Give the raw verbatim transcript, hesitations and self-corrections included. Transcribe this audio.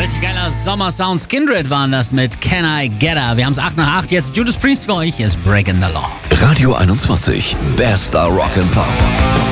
Richtig geiler Sommersound. Kindred waren das mit Can I Get Her. Wir haben es acht nach acht. Jetzt Judas Priest für euch. Hier ist Breaking the Law. Radio einundzwanzig. Bester Rock and Pop.